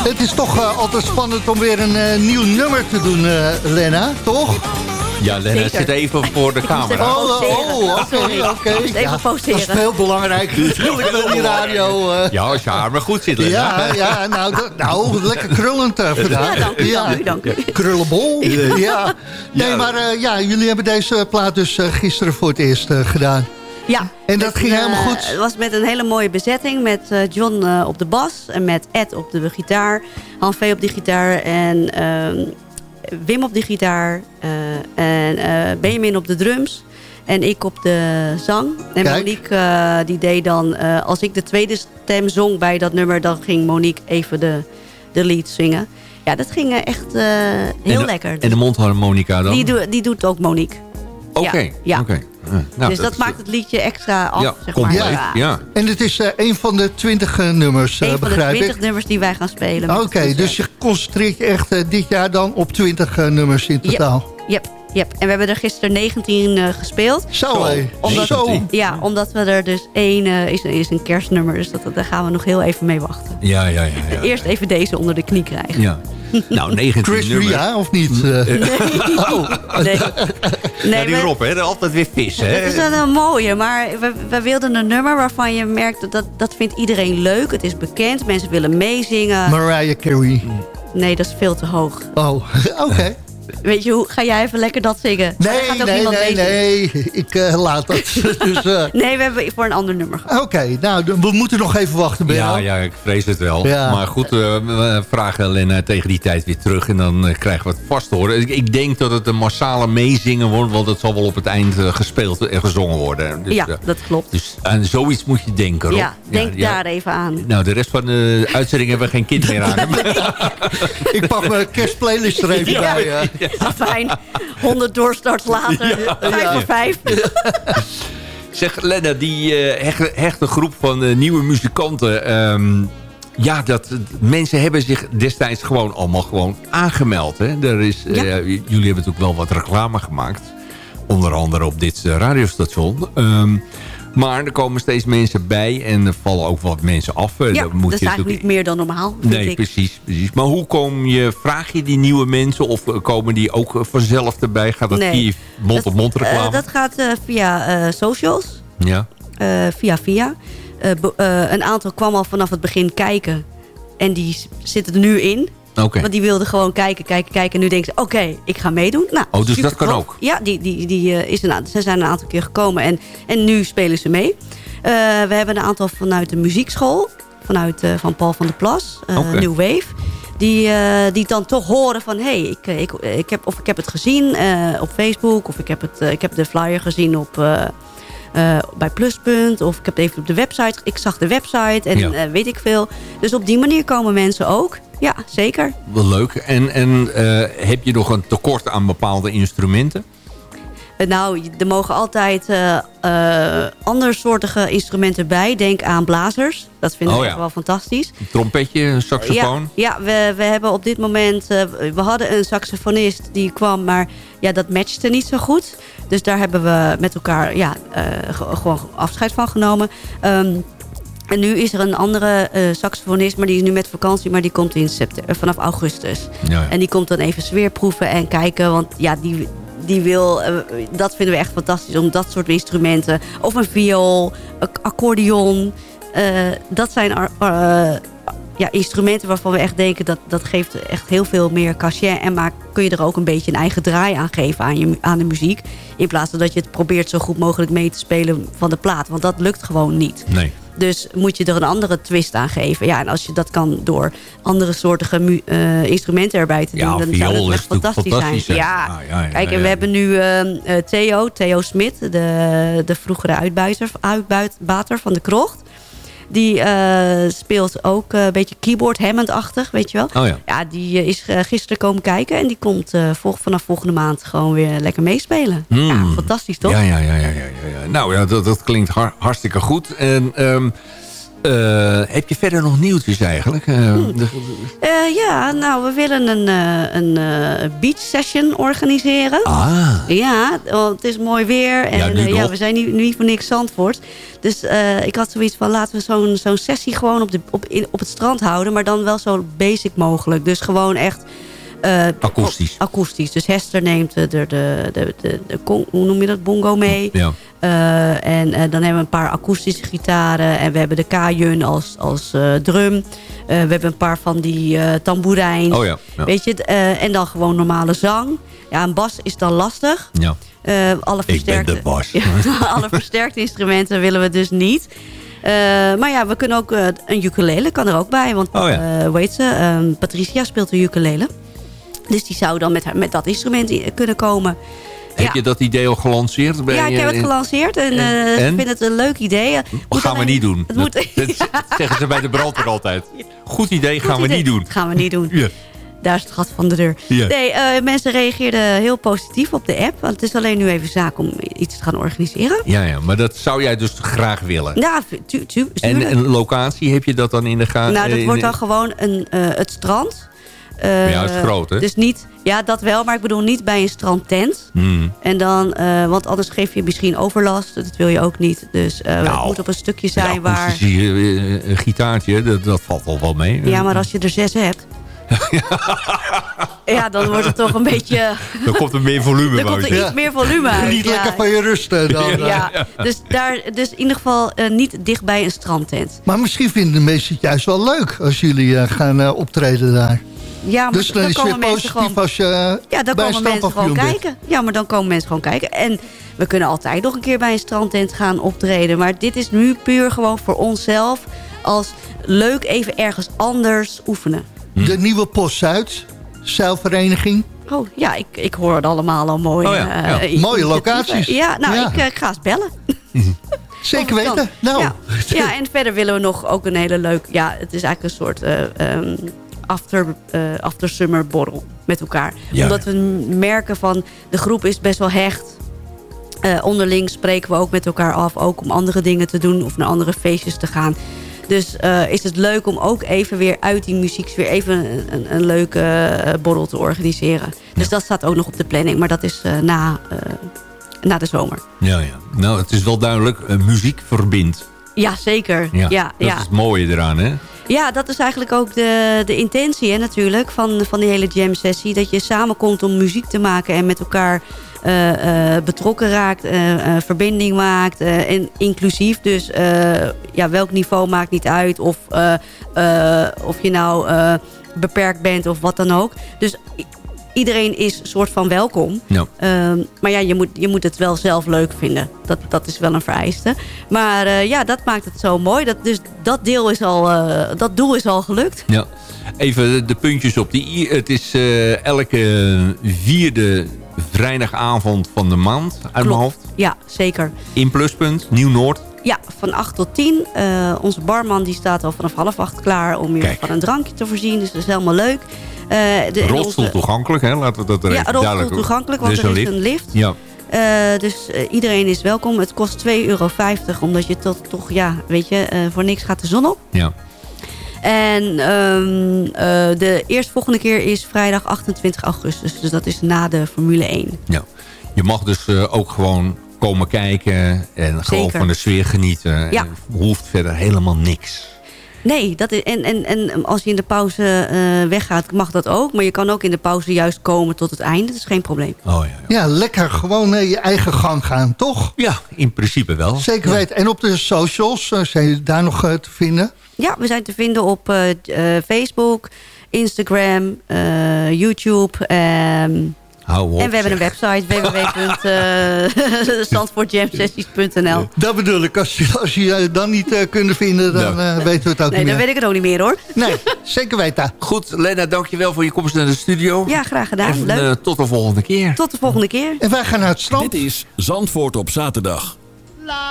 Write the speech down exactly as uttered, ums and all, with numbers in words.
Het is toch uh, altijd spannend om weer een uh, nieuw nummer te doen, uh, Lena, toch? Ja, Lena Zeker. zit even voor de camera. Oh, oh, oké, oké. Even ja, posteren. Dat is veel belangrijker dan die radio. Uh. Ja, als je haar maar goed zit, Lena. Ja, ja nou, dat, nou, lekker krullend uh, vandaag. Ja, dank u, ja. dank u, dank u. Krullenbol. Ja. Nee, maar uh, ja, jullie hebben deze plaat dus uh, gisteren voor het eerst uh, gedaan. Ja. En dat ging uh, helemaal goed? Het was met een hele mooie bezetting. Met uh, John uh, op de bas. En met Ed op de gitaar. Han V op de gitaar. En uh, Wim op de gitaar. Uh, en uh, Benjamin op de drums. En ik op de zang. En Kijk. Monique uh, die deed dan... Uh, als ik de tweede stem zong bij dat nummer... dan ging Monique even de, de lead zingen. Ja, dat ging uh, echt uh, heel en de, lekker. En de mondharmonica dan? Die, do, die doet ook Monique. Oké, okay, ja. okay. uh, nou, dus dat, dat maakt het liedje extra af, ja, zeg maar. Ja. Ja. En het is uh, een van de twintig uh, nummers, uh, begrijp ik? Een van de twintig nummers die wij gaan spelen. Oké, okay, dus je concentreert je echt uh, dit jaar dan op twintig uh, nummers in totaal? Yep, yep, yep. En we hebben er gisteren negentien uh, gespeeld. Zo, hé. Omdat, Zo. Ja, omdat we er dus één uh, is, is een kerstnummer. Dus dat, daar gaan we nog heel even mee wachten. Ja, ja, ja. ja, ja. Eerst even deze onder de knie krijgen. Ja. Nou, negentien Chris nummers. Ria, of niet? Uh. Nee. Oh. nee. nee ja, die Rob, hè? Altijd weer vis, hè? Het is wel een mooie, maar we, we wilden een nummer waarvan je merkt... dat, dat dat vindt iedereen leuk. Het is bekend, mensen willen meezingen. Mariah Carey. Nee, dat is veel te hoog. Oh, oké. Okay. Weet je, hoe ga jij even lekker dat zingen? Nee, gaat ook nee, nee, mee nee. Ik uh, laat dat. dus, uh... Nee, we hebben voor een ander nummer gehad. Oké, okay, nou, we moeten nog even wachten, Benno. Ja, ja, ik vrees het wel. Ja. Maar goed, uh, we vragen Lena tegen die tijd weer terug. En dan uh, krijgen we het vast te horen. Ik, ik denk dat het een massale meezingen wordt. Want het zal wel op het eind uh, gespeeld en gezongen worden. Dus, ja, uh, dat klopt. Dus aan zoiets moet je denken, Rob. Ja, denk ja, daar ja. even aan. Nou, de rest van de uitzending hebben we geen kind meer aan. Ik pak mijn kerstplaylist er even ja. bij. Ja. Ja. Fijn. honderd doorstarts later. Ja. Vijf ja. voor vijf. Zeg, Lena, die uh, hechte, hechte groep van uh, nieuwe muzikanten... Um, ja, dat, mensen hebben zich destijds gewoon allemaal gewoon aangemeld. Hè? Er is, uh, ja. Jullie hebben natuurlijk wel wat reclame gemaakt. Onder andere op dit uh, radiostation. Um, Maar er komen steeds mensen bij en er vallen ook wat mensen af. Ja, dat moet dat is je eigenlijk niet meer dan normaal. Nee, ik. precies, precies. Maar hoe kom je, vraag je die nieuwe mensen of komen die ook vanzelf erbij? Gaat dat nee. via mond-op-mond reclame? Uh, dat gaat uh, via uh, socials. Ja. Uh, via via. Uh, uh, een aantal kwam al vanaf het begin kijken. En die zitten er nu in. Okay. Want die wilden gewoon kijken, kijken, kijken. En nu denken ze, oké, okay, ik ga meedoen. Nou, oh, dus dat kan ook? Ja, die, die, die, uh, is een, ze zijn een aantal keer gekomen. En, en nu spelen ze mee. Uh, we hebben een aantal vanuit de muziekschool. Vanuit uh, van Paul van der Plas. Uh, okay. New Wave. Die, uh, die dan toch horen van... hé, hey, ik, ik, ik heb, of ik heb het gezien uh, op Facebook. Of ik heb, het, uh, ik heb de flyer gezien op... Uh, Uh, bij Pluspunt, of ik heb het even op de website. Ik zag de website en ja. uh, weet ik veel. Dus op die manier komen mensen ook. Ja, zeker. Wel leuk. En, en uh, heb je nog een tekort aan bepaalde instrumenten? Uh, nou, er mogen altijd uh, uh, andersoortige instrumenten bij. Denk aan blazers. Dat vinden oh, we ja. echt wel fantastisch. Een trompetje, een saxofoon? Ja, ja we, we hebben op dit moment... Uh, we hadden een saxofonist die kwam, maar ja, dat matchte niet zo goed. Dus daar hebben we met elkaar ja, uh, gewoon afscheid van genomen. Um, en nu is er een andere uh, saxofonist, maar die is nu met vakantie... maar die komt in september, vanaf augustus. Ja, ja. En die komt dan even sfeerproeven en kijken, want ja, die... Die wil, uh, dat vinden we echt fantastisch, om dat soort instrumenten... of een viool, een accordeon... Uh, dat zijn uh, ja, instrumenten waarvan we echt denken... Dat, dat geeft echt heel veel meer cachet... en maak, kun je er ook een beetje een eigen draai aan geven aan, je, aan de muziek... in plaats van dat je het probeert zo goed mogelijk mee te spelen van de plaat. Want dat lukt gewoon niet. Nee. Dus moet je er een andere twist aan geven. Ja, en als je dat kan door andere soortige uh, instrumenten erbij te doen... Ja, dan zou het echt fantastisch, fantastisch zijn. Ja. Ah, ja, ja, Kijk, en we hebben nu uh, uh, Theo, Theo Smit... de, de vroegere uitbuiter, uitbuiter van de Krocht... Die uh, speelt ook uh, een beetje keyboard, Hammond-achtig, weet je wel. Oh ja. Ja, die uh, is uh, gisteren komen kijken... en die komt uh, vol, vanaf volgende maand gewoon weer lekker meespelen. Mm. Ja, fantastisch, toch? Ja, ja, ja, ja, ja, ja. Nou ja, dat, dat klinkt har, hartstikke goed. En um, Uh, heb je verder nog nieuwtjes eigenlijk? Uh, hmm. uh, ja, nou, we willen een, uh, een uh, beach session organiseren. Ah. Ja, want het is mooi weer. En ja, uh, ja, we zijn niet, niet voor niks Zandvoort. Dus uh, ik had zoiets van, laten we zo'n zo'n sessie gewoon op, de, op, in, op het strand houden. Maar dan wel zo basic mogelijk. Dus gewoon echt... Uh, akoestisch. Akoestisch. Dus Hester neemt de, de, de, de, de, de hoe noem je dat, bongo mee. Ja. Uh, en uh, dan hebben we een paar akoestische gitaren. En we hebben de kajun als, als uh, drum. Uh, we hebben een paar van die uh, tamboerijns. Oh ja, ja. Weet je, uh, en dan gewoon normale zang. Ja, een bas is dan lastig. Ja. Uh, alle Ik ben de bas. Ja, alle versterkte instrumenten willen we dus niet. Uh, maar ja, we kunnen ook... Uh, een ukulele kan er ook bij. Want oh ja. uh, hoe heet ze? Uh, Patricia speelt de ukulele. Dus die zou dan met, haar, met dat instrument kunnen komen. Heb ja. je dat idee al gelanceerd? Ben ja, ik je, heb het gelanceerd en, en? uh, en? ik vind het een leuk idee. Dat gaan we alleen, niet doen. Moet, dat, dat ja. zeggen ze bij de brandweer altijd. Goed idee, gaan Goed we idee. niet doen. Dat gaan we niet doen. Ja. Daar is het gat van de deur. Ja. Nee, uh, mensen reageerden heel positief op de app. Want het is alleen nu even zaak om iets te gaan organiseren. Ja, ja, maar dat zou jij dus graag willen. Ja, tu, tu, en een locatie, heb je dat dan in de gaten? Nou, dat wordt dan gewoon een, uh, het strand. Uh, ja, het is groot, hè? Dus niet, ja, dat wel, maar ik bedoel niet bij een strandtent. Hmm. En dan, uh, want anders geef je misschien overlast. Dat wil je ook niet. Dus uh, nou, het moet op een stukje zijn ja, waar... Een uh, gitaartje, dat, dat valt al wel mee. Ja, maar als je er zes hebt... ja, dan wordt het toch een beetje... Dan komt er meer volume uit. Dan komt er iets ja. meer volume uit. Niet ja. lekker van je rusten dan. Ja, ja. Dus, daar, dus in ieder geval uh, niet dichtbij een strandtent. Maar misschien vinden de mensen het juist wel leuk als jullie uh, gaan uh, optreden daar. Ja, maar dus dan, dan is het weer positief gewoon, als je uh, ja, dan bij komen mensen gewoon bent. kijken. Ja, maar dan komen mensen gewoon kijken. En we kunnen altijd nog een keer bij een strandtent gaan optreden. Maar dit is nu puur gewoon voor onszelf als leuk even ergens anders oefenen. De nieuwe Post Zuid, zeilvereniging. Oh ja, ik, ik hoor het allemaal al mooi. Oh ja, ja. Uh, Mooie locaties. Ja, nou, ja. Ik, uh, ik ga eens bellen. Zeker weten. Nou. Ja. ja, en verder willen we nog ook een hele leuk... Ja, het is eigenlijk een soort uh, um, after, uh, after summer borrel met elkaar. Ja. Omdat we merken van de groep is best wel hecht. Uh, onderling spreken we ook met elkaar af. Ook om andere dingen te doen of naar andere feestjes te gaan. Dus uh, is het leuk om ook even weer uit die muziek... weer even een, een, een leuke uh, borrel te organiseren. Dus ja. dat staat ook nog op de planning. Maar dat is uh, na, uh, na de zomer. Ja, ja. Nou, het is wel duidelijk. Uh, muziek verbindt. Ja, zeker. Ja, ja, dat ja. is het mooie eraan, hè? Ja, dat is eigenlijk ook de, de intentie hè, natuurlijk van, van die hele jam sessie. Dat je samenkomt om muziek te maken en met elkaar uh, uh, betrokken raakt. Uh, uh, verbinding maakt. Uh, en inclusief. Dus uh, ja, welk niveau maakt niet uit. Of, uh, uh, of je nou uh, beperkt bent of wat dan ook. Dus iedereen is soort van welkom. Ja. Uh, maar ja, je moet, je moet het wel zelf leuk vinden. Dat, dat is wel een vereiste. Maar uh, ja, dat maakt het zo mooi. Dat, dus dat, deel is al, uh, dat doel is al gelukt. Ja. Even de puntjes op die i. Het is uh, elke vierde vrijdagavond van de maand uit mijn hoofd. Ja, zeker. In Pluspunt, Nieuw-Noord. Ja, van acht tot tien. Uh, onze barman die staat al vanaf half acht klaar om je Kijk. van een drankje te voorzien. Dus dat is helemaal leuk. Uh, de, rolstoel onze... toegankelijk, hè? Laten we dat er ja, even rolstoel duidelijk... toegankelijk, want er, er is lift. een lift. Ja. Uh, dus uh, iedereen is welkom. Het kost twee euro vijftig, omdat je tot, toch, ja, weet je, uh, voor niks gaat de zon op. Ja. En um, uh, de eerstvolgende keer is vrijdag achtentwintig augustus. Dus dat is na de Formule één. Ja. Je mag dus uh, ook gewoon komen kijken en gewoon Zeker. van de sfeer genieten. Ja. En hoeft verder helemaal niks. Nee, dat is, en, en, en als je in de pauze uh, weggaat, mag dat ook. Maar je kan ook in de pauze juist komen tot het einde. Dat is geen probleem. Oh, ja, ja. ja, lekker gewoon uh, je eigen gang gaan, toch? Ja, in principe wel. Zeker weten. Ja. En op de socials, uh, zijn jullie daar nog uh, te vinden? Ja, we zijn te vinden op uh, uh, Facebook, Instagram, uh, YouTube... Um, Hou op, en we hebben een website, w w w punt zandvoort jam sessies punt n l. Dat bedoel ik, als je, als je dan niet uh, kunt vinden, dan uh, weten we het ook nee, niet meer. Nee, dan weet ik het ook niet meer hoor. Nee, zeker weten. Goed, Lena, dankjewel voor je komst naar de studio. Ja, graag gedaan. En uh, tot de volgende keer. Tot de volgende keer. En wij gaan naar het strand. Dit is Zandvoort op zaterdag.